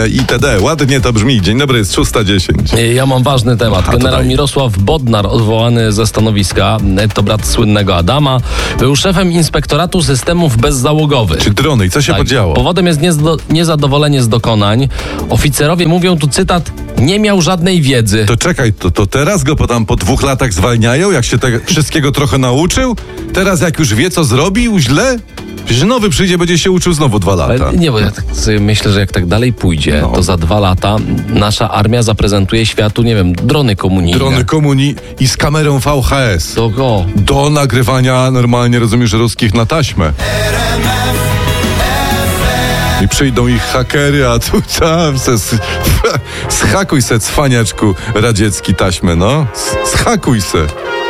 itd. Ładnie to brzmi. Dzień dobry, jest 6:10. Ja mam ważny temat. Generał Mirosław Bodnar, odwołany ze stanowiska, to brat słynnego Adama, był szefem Inspektoratu Systemów Bezzałogowych. Czy drony? I co się podziało? Powodem jest niezadowolenie z dokonań. Oficerowie mówią tu, cytat, nie miał żadnej wiedzy. To czekaj, to teraz go po 2 latach zwalniają, jak się tego wszystkiego trochę nauczył? Teraz jak już wie, co zrobił źle? Przecież nowy przyjdzie, będzie się uczył znowu 2 lata. Ale nie, bo ja tak sobie myślę, że jak tak dalej pójdzie, to za 2 lata nasza armia zaprezentuje światu, nie wiem, drony komunijne. Drony i z kamerą VHS. Do nagrywania normalnie, rozumiesz, ruskich na taśmę. I przyjdą ich hakery, a tu tam schakuj se, cwaniaczku radziecki taśmę, no. Schakuj se.